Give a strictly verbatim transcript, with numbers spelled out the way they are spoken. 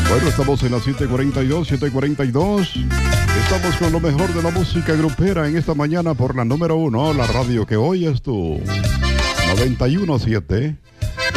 Bueno, estamos en las siete cuarenta y dos, siete cuarenta y dos. Estamos con lo mejor de la música grupera en esta mañana por la número uno, la radio que oyes tú. noventa y uno punto siete.